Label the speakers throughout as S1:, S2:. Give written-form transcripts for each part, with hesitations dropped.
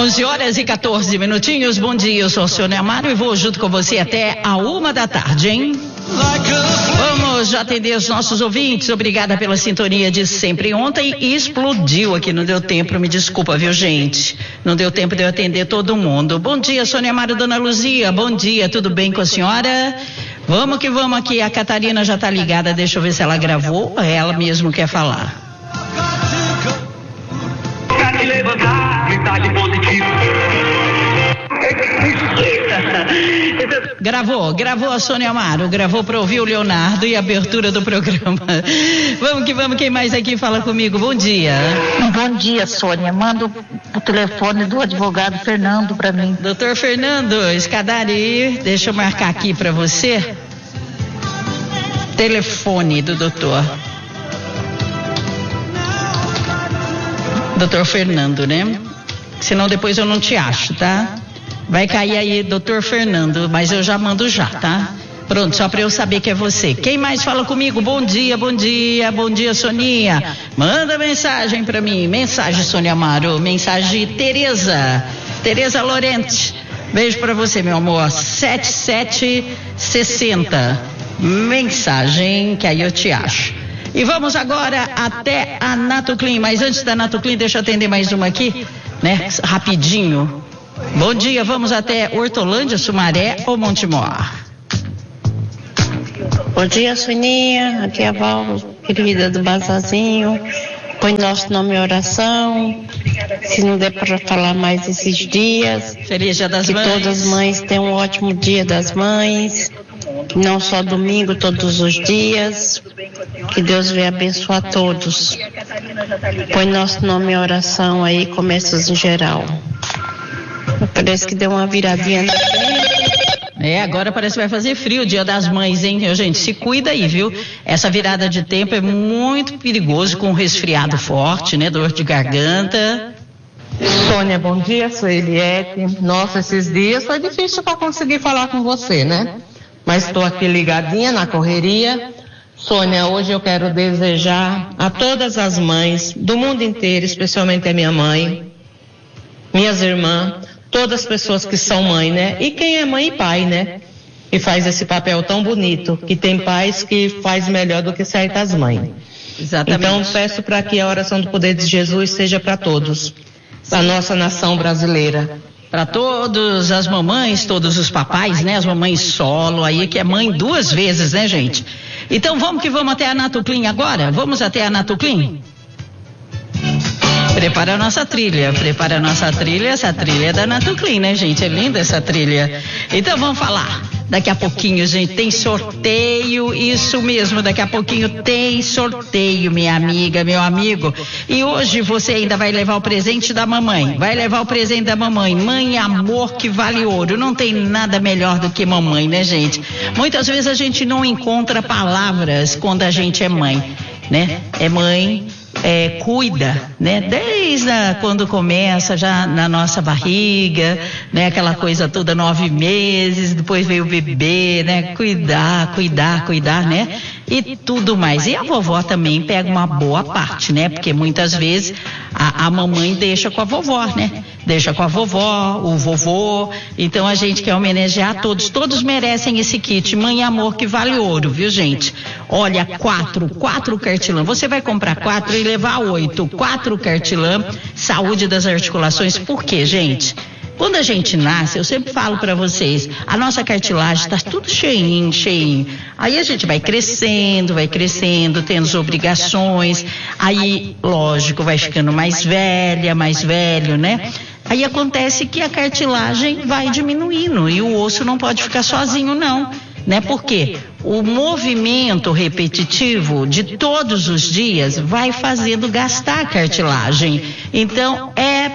S1: 11h14. Bom dia, eu sou a Sônia Amaro e vou junto com você até a 1h, hein? Vamos já atender os nossos ouvintes. Obrigada pela sintonia de sempre. Ontem explodiu aqui, não deu tempo, me desculpa, viu, gente? Não deu tempo de eu atender todo mundo. Bom dia, Sônia Amaro, Dona Luzia. Bom dia, tudo bem com a senhora? Vamos que vamos aqui. A Catarina já tá ligada, deixa eu ver se ela gravou. Ela mesmo quer falar. Gravou a Sônia Amaro, gravou para ouvir o Leonardo e a abertura do programa. Vamos que vamos, quem mais aqui fala comigo? Bom dia.
S2: Bom dia, Sônia. Manda o telefone do advogado Fernando para mim.
S1: Doutor Fernando Escadari, deixa eu marcar aqui para você. Telefone do doutor. Doutor Fernando, né? Senão depois eu não te acho, tá? Vai cair aí, doutor Fernando, mas eu já mando já, tá? Pronto, só para eu saber que é você. Quem mais fala comigo? Bom dia, Soninha. Manda mensagem para mim. Mensagem, Sônia Amaro. Mensagem, Tereza Lorente. Beijo para você, meu amor. 7760. Mensagem, que aí eu te acho. E vamos agora até a Nato Clean. Mas antes da Nato Clean, deixa eu atender mais uma aqui, né? Rapidinho. Bom dia, vamos até Hortolândia, Sumaré ou Montemor?
S3: Bom dia, Soninha. Aqui é a Val, querida do Bazarzinho. Põe nosso nome em oração. Se não der para falar mais esses dias.
S1: Feliz Dia das Mães.
S3: Que todas as mães tenham um ótimo Dia das Mães. Não só domingo, todos os dias. Que Deus venha abençoar todos. Põe nosso nome em oração aí, começos em geral. Parece que deu uma viradinha na frente.
S1: Agora parece que vai fazer frio, Dia das Mães, hein? Gente, se cuida aí, viu? Essa virada de tempo é muito perigoso, com resfriado forte, né? Dor de garganta.
S4: Sônia, bom dia, sou Eliette. Nossa, esses dias foi difícil para conseguir falar com você, né? Mas estou aqui ligadinha na correria. Sônia, hoje eu quero desejar a todas as mães do mundo inteiro, especialmente a minha mãe, minhas irmãs, todas as pessoas que são mãe, né? E quem é mãe e pai, né? E faz esse papel tão bonito, que tem pais que faz melhor do que certas mães.
S1: Exatamente.
S4: Então peço para que a oração do poder de Jesus seja para todos, da nossa nação brasileira.
S1: Para todas as mamães, todos os papais, né? As mamães solo aí, que é mãe 2 vezes, né, gente? Então vamos que vamos até a Nato Clean agora? Vamos até a Nato Clean? Prepara a nossa trilha, essa trilha é da Nato Clean, né, gente? É linda essa trilha. Então vamos falar. Daqui a pouquinho, gente, tem sorteio, isso mesmo, daqui a pouquinho tem sorteio, minha amiga, meu amigo. E hoje você ainda vai levar o presente da mamãe, Mãe, amor que vale ouro, não tem nada melhor do que mamãe, né, gente? Muitas vezes a gente não encontra palavras quando a gente é mãe, né? É mãe. Cuida, né? Desde quando começa já na nossa barriga, né? Aquela coisa toda, 9 meses, depois veio o bebê, né? Cuidar, né? E tudo mais. E a vovó também pega uma boa parte, né? Porque muitas vezes a mamãe deixa com a vovó, né? Deixa com a vovó, o vovô. Então a gente quer homenagear todos merecem esse kit Mãe e Amor que vale ouro, viu, gente? Olha, 4 cartilã. Você vai comprar 4 e levar 8. 4 cartilã, saúde das articulações. Por quê, gente? Quando a gente nasce, eu sempre falo para vocês, a nossa cartilagem está tudo cheinho. Aí a gente vai crescendo, tendo as obrigações. Aí, lógico, vai ficando mais velho, né? Aí acontece que a cartilagem vai diminuindo e o osso não pode ficar sozinho, não. Né? Porque o movimento repetitivo de todos os dias vai fazendo gastar a cartilagem. Então,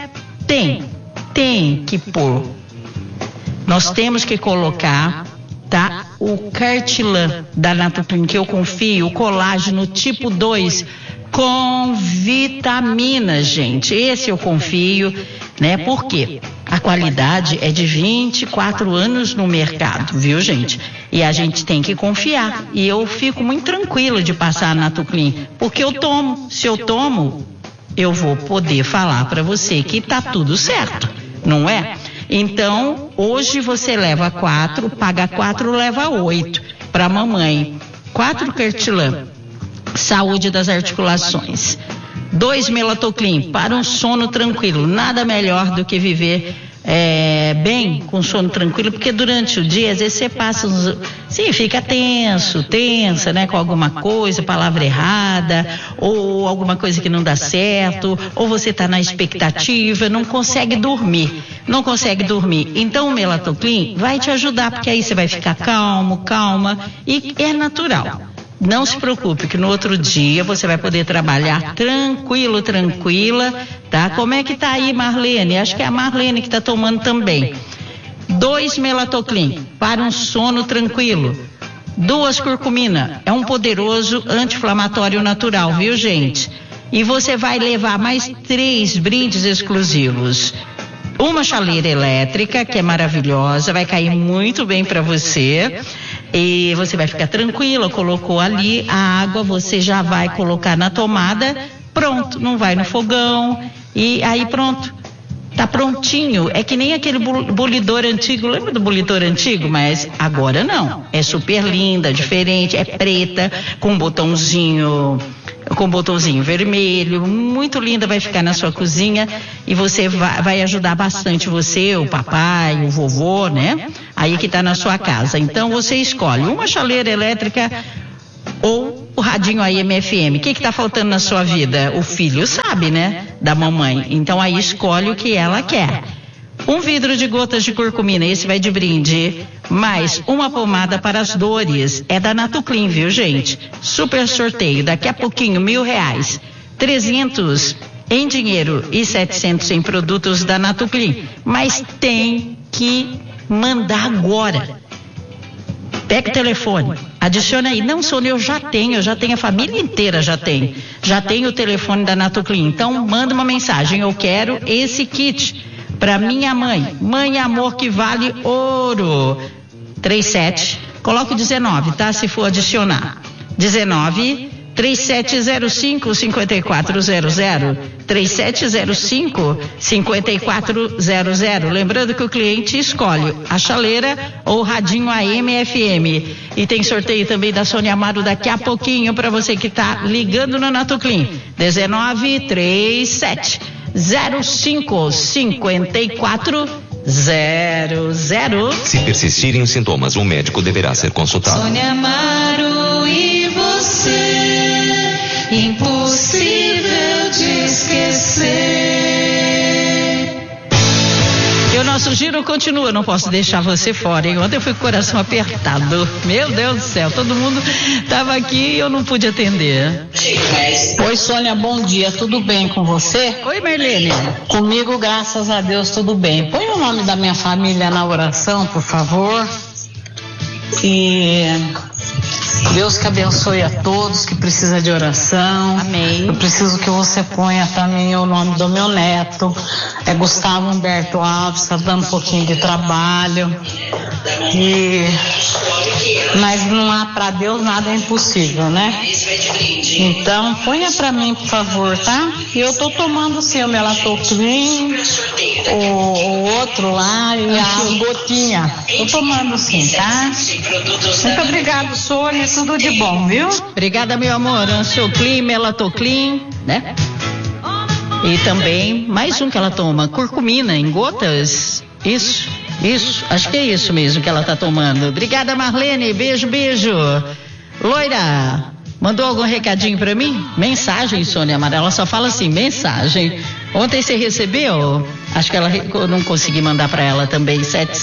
S1: tem que pôr. Nós temos que colocar, tá? O cartilã da Nato Clean, que eu confio, o colágeno tipo 2 com vitaminas, gente. Esse eu confio, né? Por quê? A qualidade é de 24 anos no mercado, viu, gente? E a gente tem que confiar. E eu fico muito tranquilo de passar a Nato Clean, porque eu tomo. Se eu tomo, eu vou poder falar para você que tá tudo certo. não é? Então, hoje você leva 4, paga 4, leva 8 para a mamãe. 4 Kertilan, saúde das articulações. 2 Melatoclin, para um sono tranquilo. Nada melhor do que viver bem com sono tranquilo, porque durante o dia, às vezes você passa, fica tensa, né, com alguma coisa, palavra errada, ou alguma coisa que não dá certo, ou você está na expectativa, não consegue dormir. Então o Melatoclin vai te ajudar, porque aí você vai ficar calma, e é natural. Não se preocupe que no outro dia você vai poder trabalhar tranquila, tá? Como é que tá aí, Marlene? Acho que é a Marlene que tá tomando também. 2 Melatoclin, para um sono tranquilo. 2 curcumina, é um poderoso anti-inflamatório natural, viu, gente? E você vai levar mais 3 brindes exclusivos. Uma chaleira elétrica, que é maravilhosa, vai cair muito bem para você. E você vai ficar tranquila, colocou ali a água, você já vai colocar na tomada, pronto, não vai no fogão, e aí pronto, tá prontinho. É que nem aquele bulidor antigo, lembra do bulidor antigo? Mas agora não, é super linda, diferente, é preta, com um botãozinho vermelho, muito linda, vai ficar na sua cozinha e você vai ajudar bastante você, o papai, o vovô, né? Aí que tá na sua casa. Então você escolhe uma chaleira elétrica ou o radinho AM/FM. O que tá faltando na sua vida? O filho sabe, né? Da mamãe. Então aí escolhe o que ela quer. Um vidro de gotas de curcumina, esse vai de brinde, mais uma pomada para as dores, é da Natuclin, viu, gente? Super sorteio, daqui a pouquinho, R$1.000, 300 em dinheiro e 700 em produtos da Natuclin, mas tem que mandar agora. Pega o telefone, adiciona aí. Não, Sônia, eu já tenho, a família inteira já tem o telefone da Natuclin, então manda uma mensagem, eu quero esse kit para minha mãe amor que vale ouro. 37, coloca o 19, tá? Se for adicionar. 19 3705 5400 3705 5400. Lembrando que o cliente escolhe a chaleira ou o radinho AM/FM. E tem sorteio também da Sônia Amaro daqui a pouquinho para você que tá ligando no Natuclin. 19 37 05 5400.
S5: Se persistirem os sintomas, o médico deverá ser consultado.
S6: Sônia Amaro e você, impossível de esquecer.
S1: E o nosso giro continua, não posso deixar você fora, hein? Ontem eu fui com o coração apertado. Meu Deus do céu, todo mundo estava aqui e eu não pude atender.
S7: Oi, Sônia, bom dia, tudo bem com você?
S1: Oi, Marlene.
S7: Comigo, graças a Deus, tudo bem. Põe o nome da minha família na oração, por favor. E Deus que abençoe a todos que precisam de oração.
S1: Amém.
S7: Eu preciso que você ponha também o nome do meu neto. É Gustavo Humberto Alves, está dando um pouquinho de trabalho. Mas não há para Deus nada é impossível, né? Então, ponha para mim, por favor, tá? E eu tô tomando sim o Melatoclin, o outro lá e a gotinha. Tô tomando sim, tá? Muito obrigado, Sônia, tudo de bom, viu?
S1: Obrigada, meu amor. Ansioclin, Melatoclin, né? E também, mais um que ela toma, curcumina em gotas. Isso, acho que é isso mesmo que ela tá tomando. Obrigada, Marlene, beijo. Loira, mandou algum recadinho pra mim? Mensagem, Sônia Amaro, ela só fala assim, mensagem. Ontem você recebeu? Acho que eu não consegui mandar pra ela também,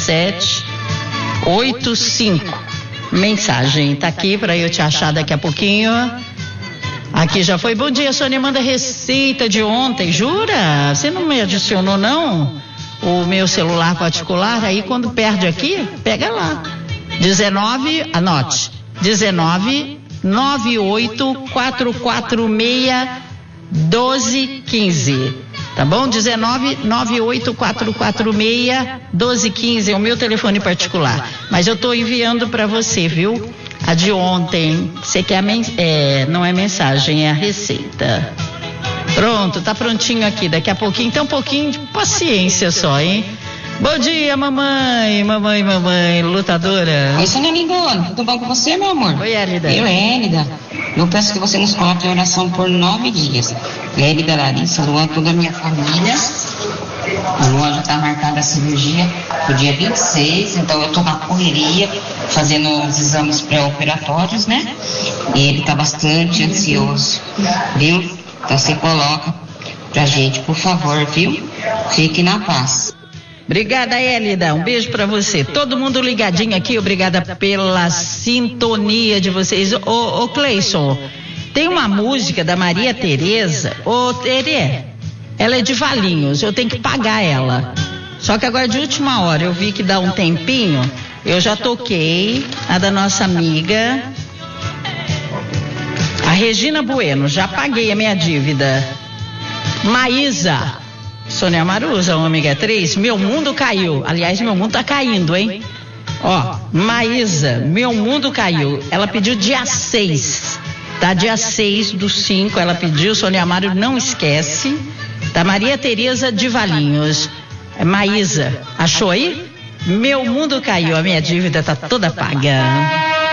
S1: 7785. Mensagem, tá aqui pra eu te achar daqui a pouquinho. Aqui já foi, bom dia, Sônia, manda receita de ontem, jura? Você não me adicionou, não? O meu celular particular, aí quando perde aqui, pega lá. 19, anote, 19 98 446 1215. Tá bom? 19 98 446 1215 é o meu telefone particular. Mas eu tô enviando para você, viu? A de ontem. Você quer não é mensagem, é a receita. Pronto, tá prontinho aqui. Daqui a pouquinho, então um pouquinho de paciência só, hein? Bom dia, mamãe, lutadora.
S8: Oi, Sônia Lindona, tudo bom com você, meu amor?
S1: Oi, Hélida.
S8: Hélida. Eu peço que você nos coloque em oração por 9 dias. Hélida, Larissa, Luan, toda a minha família. A Luan já está marcada a cirurgia pro dia 26, então eu tô na correria, fazendo os exames pré-operatórios, né? E ele tá bastante ansioso, viu? Então você coloca pra gente, por favor, viu? Fique na paz.
S1: Obrigada, Hélida. Um beijo pra você. Todo mundo ligadinho aqui, obrigada pela sintonia de vocês. Ô Cleison, tem uma música da Maria Tereza. Ô, Terê, ela é de Valinhos, eu tenho que pagar ela. Só que agora de última hora, eu vi que dá um tempinho, eu já toquei a da nossa amiga, a Regina Bueno, já paguei a minha dívida. Maísa. Sônia Maruza, ômega 3, meu mundo caiu. Aliás, meu mundo tá caindo, hein? Ó, Maísa, meu mundo caiu. Ela pediu dia 6. Tá, dia 6/5, ela pediu. Sônia Amaro, não esquece. Da Maria Tereza de Valinhos. Maísa, achou aí? Meu mundo caiu, a minha dívida tá toda paga.